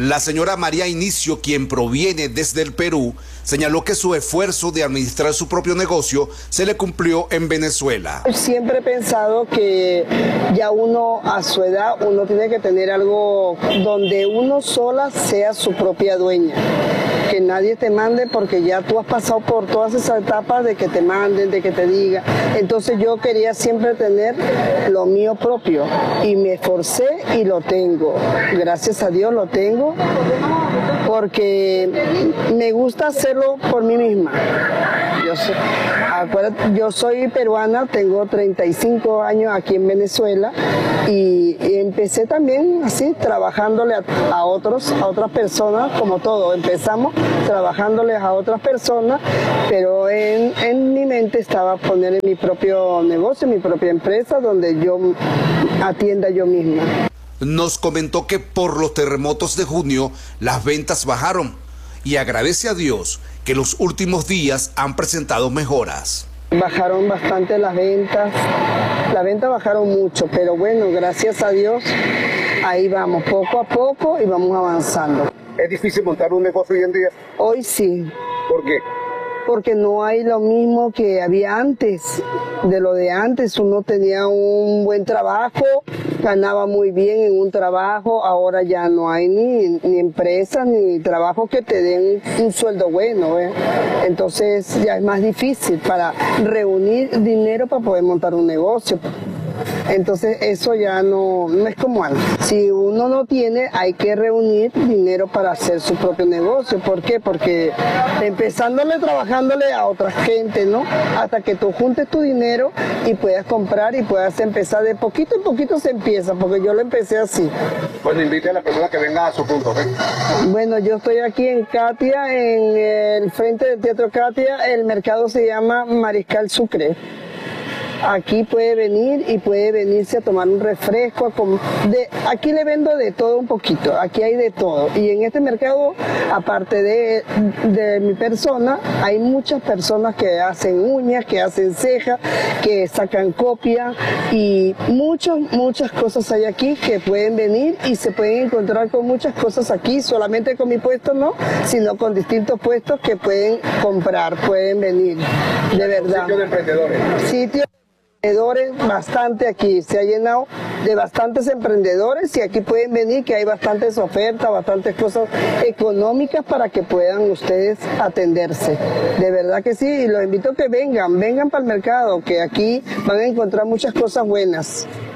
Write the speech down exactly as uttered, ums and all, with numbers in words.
La señora María Inicio, quien proviene desde el Perú, señaló que su esfuerzo de administrar su propio negocio se le cumplió en Venezuela. Siempre he pensado que ya uno a su edad, uno tiene que tener algo donde uno sola sea su propia dueña. Que nadie te mande porque ya tú has pasado por todas esas etapas de que te manden, de que te digan. Entonces yo quería siempre tener lo mío propio y me esforcé y lo tengo. Gracias a Dios lo tengo porque me gusta hacerlo por mí misma. Yo soy, acuérdate, yo soy peruana, tengo treinta y cinco años aquí en Venezuela y, y empecé también así, trabajándole a, a otros, a otras personas, como todo. Empezamos trabajándoles a otras personas, pero en, en mi mente estaba poner en mi propio negocio, mi propia empresa, donde yo atienda yo misma. Nos comentó que por los terremotos de junio las ventas bajaron y agradece a Dios que los últimos días han presentado mejoras. Bajaron bastante las ventas, las ventas bajaron mucho, pero bueno, gracias a Dios, ahí vamos, poco a poco y vamos avanzando. ¿Es difícil montar un negocio hoy en día? Hoy sí. ¿Por qué? Porque no hay lo mismo que había antes. De lo de antes, uno tenía un buen trabajo, ganaba muy bien en un trabajo, ahora ya no hay ni, ni empresas ni trabajo que te den un sueldo bueno, ¿eh? Entonces ya es más difícil para reunir dinero para poder montar un negocio. Entonces eso ya no, no es como antes. Si uno no tiene, hay que reunir dinero para hacer su propio negocio. ¿Por qué? Porque empezándole, trabajándole a otra gente, ¿no? Hasta que tú juntes tu dinero y puedas comprar y puedas empezar. De poquito en poquito se empieza, porque yo lo empecé así. Bueno, invite a la persona que venga a su punto, ¿eh? Bueno, yo estoy aquí en Catia, en el frente del Teatro Catia. El mercado se llama Mariscal Sucre. Aquí puede venir y puede venirse a tomar un refresco. A de, aquí le vendo de todo un poquito, aquí hay de todo. Y en este mercado, aparte de, de mi persona, hay muchas personas que hacen uñas, que hacen cejas, que sacan copia y muchas, muchas cosas hay aquí que pueden venir y se pueden encontrar con muchas cosas aquí, solamente con mi puesto no, sino con distintos puestos que pueden comprar, pueden venir, de verdad. Sitio de emprendedores. Sitio emprendedores bastante aquí, se ha llenado de bastantes emprendedores y aquí pueden venir que hay bastantes ofertas, bastantes cosas económicas para que puedan ustedes atenderse. De verdad que sí, y los invito a que vengan, vengan para el mercado, que aquí van a encontrar muchas cosas buenas.